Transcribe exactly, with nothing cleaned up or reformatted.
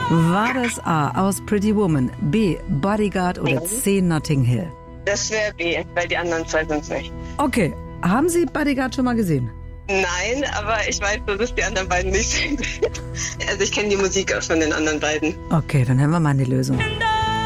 War das A, aus Pretty Woman, B, Bodyguard oder C, Notting Hill? Das wäre B, weil die anderen zwei sind es nicht. Okay, haben Sie Bodyguard schon mal gesehen? Nein, aber ich weiß, dass es die anderen beiden nicht sind. Also ich kenne die Musik auch von den anderen beiden. Okay, dann hören wir mal an die Lösung.